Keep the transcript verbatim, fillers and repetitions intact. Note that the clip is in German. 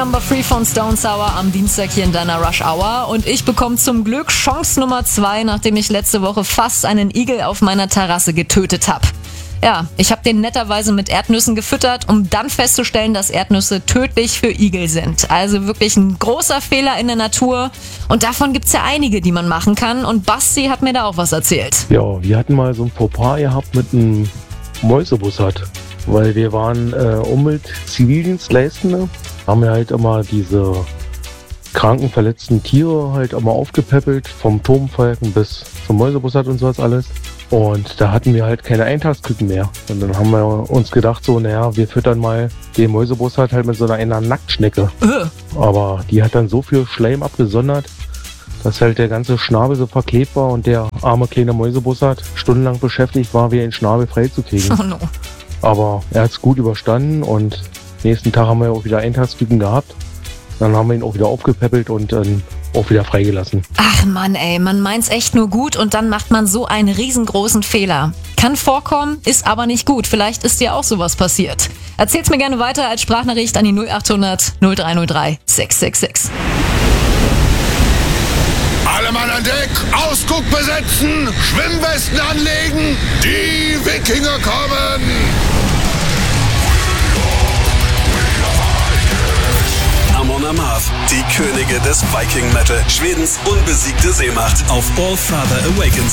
Number three von Stone Sour am Dienstag hier in deiner Rush Hour. Und ich bekomme zum Glück Chance Nummer zwei, nachdem ich letzte Woche fast einen Igel auf meiner Terrasse getötet habe. Ja, ich habe den netterweise mit Erdnüssen gefüttert, um dann festzustellen, dass Erdnüsse tödlich für Igel sind. Also wirklich ein großer Fehler in der Natur. Und davon gibt's ja einige, die man machen kann. Und Basti hat mir da auch was erzählt. Ja, wir hatten mal so ein Fauxpas gehabt mit einem Mäusebussard. Weil wir waren äh, Umwelt-Zivildienstleistende, haben wir halt immer diese kranken, verletzten Tiere halt immer aufgepäppelt, vom Turmfalken bis zum Mäusebussard und sowas alles. Und da hatten wir halt keine Eintagsküken mehr. Und dann haben wir uns gedacht, so, naja, wir füttern mal den Mäusebussard halt mit so einer, einer Nacktschnecke. Uh. Aber die hat dann so viel Schleim abgesondert, dass halt der ganze Schnabel so verklebt war und der arme kleine Mäusebussard stundenlang beschäftigt war, wie den Schnabel freizukriegen. Oh no. Aber er hat es gut überstanden und nächsten Tag haben wir auch wieder Eintagsküken gehabt. Dann haben wir ihn auch wieder aufgepäppelt und dann auch wieder freigelassen. Ach Mann, ey, man meint's echt nur gut und dann macht man so einen riesengroßen Fehler. Kann vorkommen, ist aber nicht gut. Vielleicht ist dir auch sowas passiert. Erzähl's mir gerne weiter als Sprachnachricht an die null achthundert null drei null drei sechs sechs sechs. Alle Mann an Deck, Ausguck besetzen, Schwimmwesten anlegen, die Wikinger kommen! Amon Amarth, die Könige des Viking Metal, Schwedens unbesiegte Seemacht auf All Father Awakens.